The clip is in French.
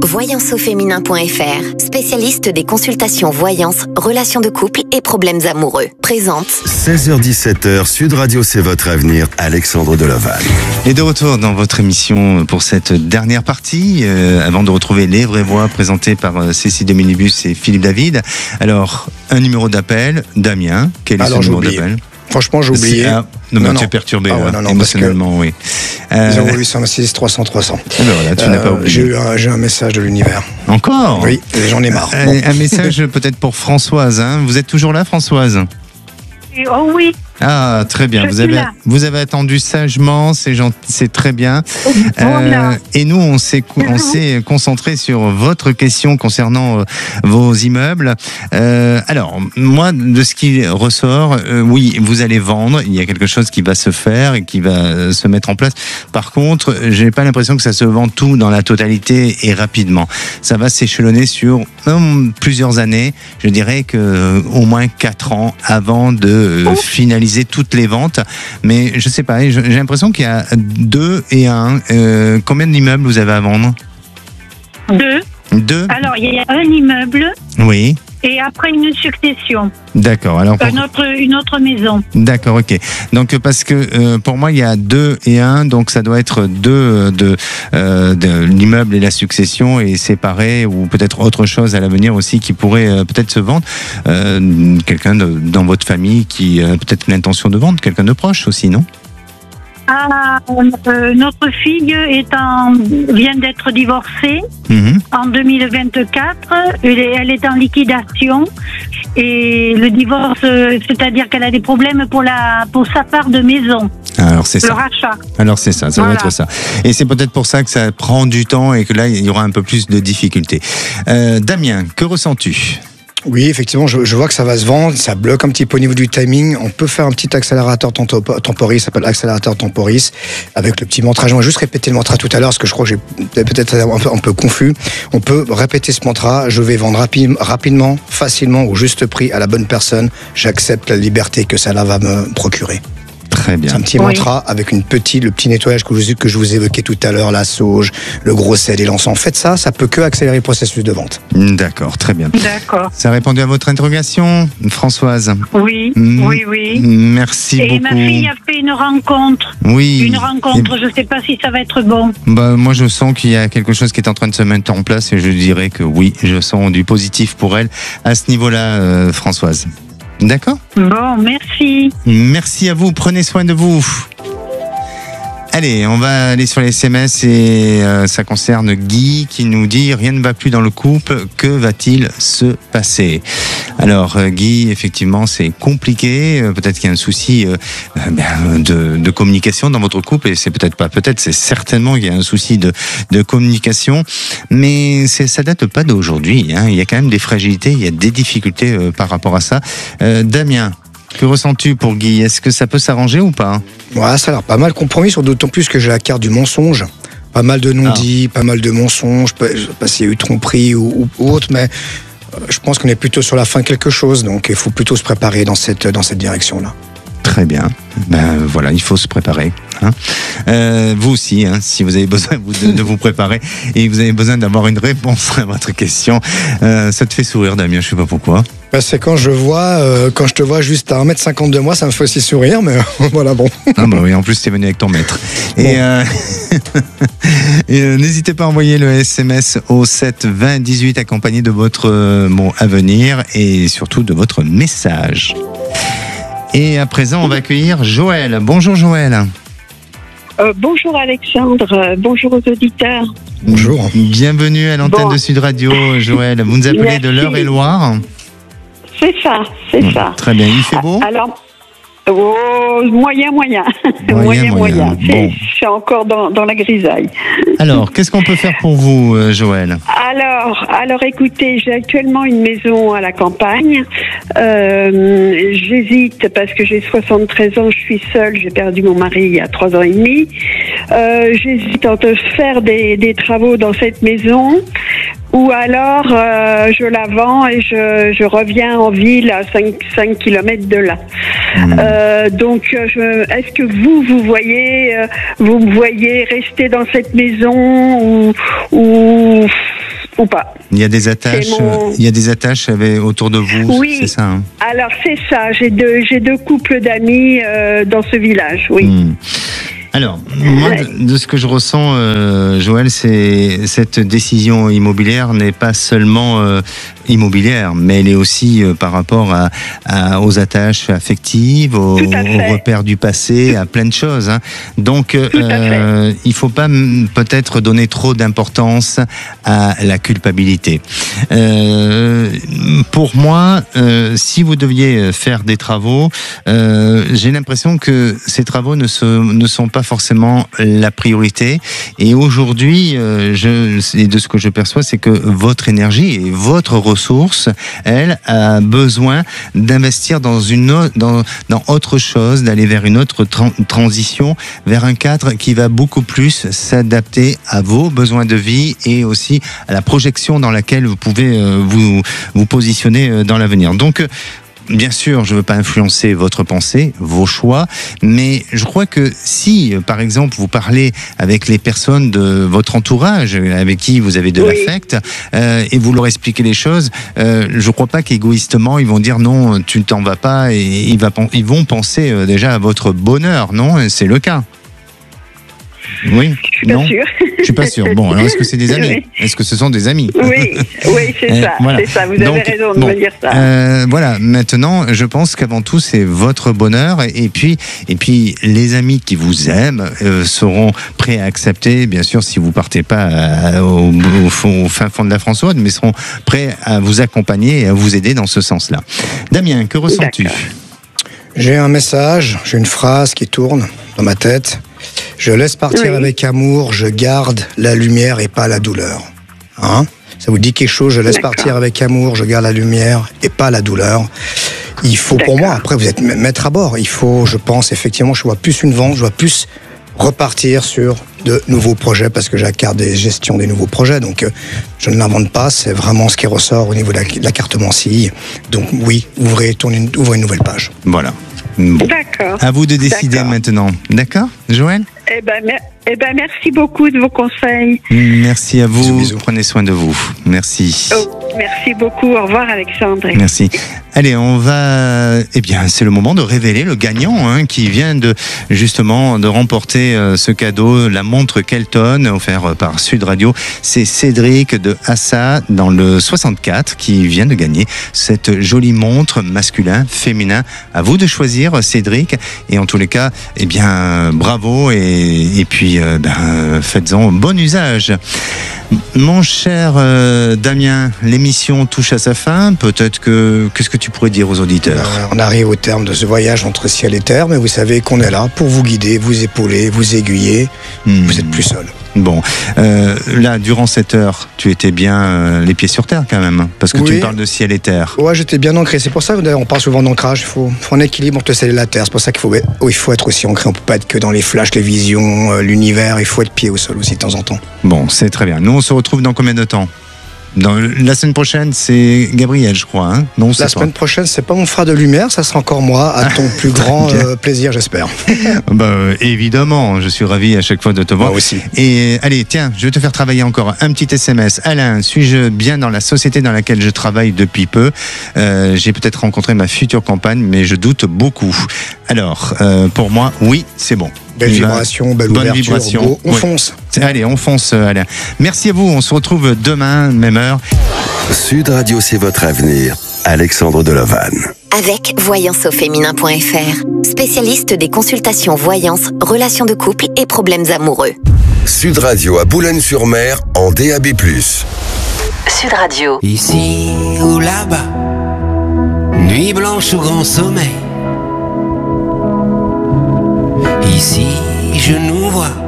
Voyanceauféminin.fr, spécialiste des consultations voyance, relations de couple et problèmes amoureux. Présente 16h-17h, Sud Radio, c'est votre avenir, Alexandre Delaval. Et de retour dans votre émission pour cette dernière partie, avant de retrouver Les Vraies Voix présentées par Cécile de Minibus et Philippe David. Alors, un numéro d'appel, Damien, quel est ce numéro d'appel ? Franchement, j'ai oublié. Non, tu es perturbé émotionnellement, oui. 0806 300 300. Voilà, tu n'as pas oublié. J'ai eu un message de l'univers. Encore ? Oui, j'en ai marre. Un message peut-être pour Françoise. Hein. Vous êtes toujours là, Françoise ? Oh oui. Ah, très bien. Vous avez attendu sagement, c'est très bien. Voilà. Et nous, on s'est concentré sur votre question concernant vos immeubles. Alors, moi, de ce qui ressort, oui, vous allez vendre. Il y a quelque chose qui va se faire et qui va se mettre en place. Par contre, j'ai pas l'impression que ça se vend tout dans la totalité et rapidement. Ça va s'échelonner sur plusieurs années. Je dirais que au moins 4 ans avant de finaliser toutes les ventes, mais je sais pas, j'ai l'impression qu'il y a 2 et 1. Combien d'immeubles vous avez à vendre ? 2. Alors, il y a un immeuble. Oui. Et après une succession. D'accord. Alors une autre maison. D'accord, ok. Donc parce que pour moi il y a 2 et 1, donc ça doit être 2 de l'immeuble et la succession et séparés, ou peut-être autre chose à l'avenir aussi qui pourrait peut-être se vendre. Quelqu'un dans votre famille qui a peut-être l'intention de vendre, quelqu'un de proche aussi, non ? Notre fille vient d'être divorcée en 2024. Elle est en liquidation et le divorce, c'est-à-dire qu'elle a des problèmes pour sa part de maison. Alors c'est ça. Le rachat. Alors c'est ça, ça va être ça. Et c'est peut-être pour ça que ça prend du temps et que là il y aura un peu plus de difficultés. Damien, que ressens-tu ? Oui, effectivement, je vois que ça va se vendre, ça bloque un petit peu au niveau du timing. On peut faire un petit accélérateur temporis, ça s'appelle accélérateur temporis, avec le petit mantra. Je vais juste répéter le mantra tout à l'heure, parce que je crois que j'ai peut-être un peu confus. On peut répéter ce mantra: je vais vendre rapidement, facilement, au juste prix, à la bonne personne. J'accepte la liberté que cela va me procurer. Très bien. C'est un petit mantra avec le petit nettoyage que je vous évoquais tout à l'heure, la sauge, le gros sel et l'encens. Faites ça peut que accélérer le processus de vente. D'accord, très bien. D'accord. Ça a répondu à votre interrogation, Françoise ? Oui. Merci beaucoup. Et ma fille a fait une rencontre. Oui. Je ne sais pas si ça va être bon. Moi, je sens qu'il y a quelque chose qui est en train de se mettre en place et je dirais que oui, je sens du positif pour elle à ce niveau-là, Françoise. D'accord ? Bon, merci. Merci à vous, prenez soin de vous. Allez, on va aller sur les SMS et ça concerne Guy qui nous dit: rien ne va plus dans le couple, que va-t-il se passer ? Alors Guy, effectivement c'est compliqué, peut-être qu'il y a un souci de communication dans votre couple, et c'est certainement qu'il y a un souci de communication, mais ça date pas d'aujourd'hui, hein. Il y a quand même des fragilités, il y a des difficultés par rapport à ça. Damien, que ressens-tu pour Guy ? Est-ce que ça peut s'arranger ou pas ? Ouais, ça a l'air pas mal compromis, d'autant plus que j'ai la carte du mensonge. Pas mal de non-dits, pas mal de mensonges. Je sais pas s'il y a eu tromperie ou autre, mais je pense qu'on est plutôt sur la fin de quelque chose. Donc il faut plutôt se préparer dans cette direction-là. Très bien. Voilà, il faut se préparer. Hein. Vous aussi, hein, si vous avez besoin de vous préparer et vous avez besoin d'avoir une réponse à votre question. Ça te fait sourire, Damien, je sais pas pourquoi. C'est quand je te vois juste à 1m50 de moi, ça me fait aussi sourire, mais voilà, bon. Ah oui, en plus, t'es venu avec ton maître. Bon. Et n'hésitez pas à envoyer le SMS au 7 20 18 accompagné de votre mot à venir et surtout de votre message. Et à présent, on va accueillir Joël. Bonjour Joël. Bonjour Alexandre, bonjour aux auditeurs. Bonjour. Bienvenue à l'antenne de Sud Radio, Joël. Vous nous appelez de l'Eure-et-Loire ? C'est ça. Très bien, il fait beau ? Alors, moyen. Bon. Je suis encore dans la grisaille. Alors, qu'est-ce qu'on peut faire pour vous, Joël ? Alors, écoutez, j'ai actuellement une maison à la campagne. J'hésite parce que j'ai 73 ans, je suis seule, j'ai perdu mon mari il y a 3 ans et demi. J'hésite entre faire des travaux dans cette maison ou alors je la vends et je reviens en ville à 5 km de là. Donc, est-ce que vous me voyez rester dans cette maison ou ou pas. Il y a des attaches, autour de vous, oui. C'est ça hein? Alors c'est ça, j'ai deux couples d'amis dans ce village, oui. Alors, moi, de ce que je ressens, Joël, c'est cette décision immobilière n'est pas seulement immobilière, mais elle est aussi par rapport aux attaches affectives, aux repères du passé, à plein de choses. Hein. Donc, il faut pas peut-être donner trop d'importance à la culpabilité. Pour moi, si vous deviez faire des travaux, j'ai l'impression que ces travaux ne sont pas forcément la priorité. Et aujourd'hui, de ce que je perçois, c'est que votre énergie et votre ressource, elle, a besoin d'investir dans autre chose, d'aller vers une autre transition, vers un cadre qui va beaucoup plus s'adapter à vos besoins de vie et aussi à la projection dans laquelle vous pouvez vous positionner dans l'avenir. Donc, bien sûr, je ne veux pas influencer votre pensée, vos choix, mais je crois que si, par exemple, vous parlez avec les personnes de votre entourage, avec qui vous avez de l'affect, et vous leur expliquez les choses, je ne crois pas qu'égoïstement, ils vont dire non, tu ne t'en vas pas, et ils vont penser déjà à votre bonheur, non ? C'est le cas. Oui, non, je suis pas sûr. Bon, alors est-ce que c'est des amis ? Oui. Est-ce que ce sont des amis ? Oui, c'est ça. Voilà. C'est ça. Vous avez raison de me dire ça. Voilà. Maintenant, je pense qu'avant tout, c'est votre bonheur, et puis les amis qui vous aiment seront prêts à accepter, bien sûr, si vous partez pas au fin fond de la France, mais seront prêts à vous accompagner et à vous aider dans ce sens-là. Damien, que ressens-tu ? J'ai un message, j'ai une phrase qui tourne dans ma tête. Je laisse partir avec amour, je garde la lumière et pas la douleur. Hein ? Ça vous dit quelque chose ? Je laisse partir avec amour, je garde la lumière et pas la douleur. Il faut pour moi, après vous êtes maître à bord, il faut, je pense, effectivement, je vois plus une vente, je vois plus repartir sur de nouveaux projets parce que j'acquiers des gestions des nouveaux projets. Donc, je ne l'invente pas, c'est vraiment ce qui ressort au niveau de la carte Mancille. Donc, oui, ouvrez une nouvelle page. Voilà. Bon. D'accord. À vous de décider maintenant. D'accord, Joël ? Eh ben, merci beaucoup de vos conseils. Merci à vous. Bisous. Prenez soin de vous. Merci. Merci beaucoup. Au revoir, Alexandre. Merci. Allez, on va. Eh bien, c'est le moment de révéler le gagnant qui vient de remporter ce cadeau, la montre Kelton offert par Sud Radio. C'est Cédric de Assa dans le 64 qui vient de gagner cette jolie montre masculin, féminin. À vous de choisir, Cédric. Et en tous les cas, eh bien, bravo et puis faites-en bon usage. Mon cher Damien, l'émission touche à sa fin. Peut-être qu'est-ce que tu pourrais dire aux auditeurs ? On arrive au terme de ce voyage entre ciel et terre, mais vous savez qu'on est là pour vous guider, vous épauler, vous aiguiller. Vous n'êtes plus seul. Bon, là, durant cette heure, tu étais bien les pieds sur terre quand même, parce que tu parles de ciel et terre. Ouais, j'étais bien ancré. C'est pour ça qu'on parle souvent d'ancrage. Il faut un équilibre entre le ciel et la terre. C'est pour ça qu'il faut être aussi ancré. On ne peut pas être que dans les flashs, les visions, l'univers. Il faut être pied au sol aussi de temps en temps. Bon, c'est très bien. Nous, on se retrouve dans combien de temps ? La semaine prochaine, c'est Gabriel, je crois. Hein ? Non, la semaine prochaine, c'est pas mon frère de lumière, ça sera encore moi, à ton plus grand plaisir, j'espère. Évidemment, je suis ravi à chaque fois de te voir. Moi aussi. Et allez, tiens, je vais te faire travailler encore un petit SMS. Alain, suis-je bien dans la société dans laquelle je travaille depuis peu ? J'ai peut-être rencontré ma future compagne, mais je doute beaucoup. Alors, pour moi, oui, c'est bon. Belle vibration, belle ouverture, vibration. On fonce. Allez, on fonce, Alain. Merci à vous, on se retrouve demain, même heure. Sud Radio, c'est votre avenir. Alexandre Delovan. Avec voyanceauféminin.fr, spécialiste des consultations voyance, relations de couple et problèmes amoureux. Sud Radio à Boulogne-sur-Mer en DAB+. Sud Radio. Ici ou là-bas, nuit blanche ou grand sommeil. Ici, je nous vois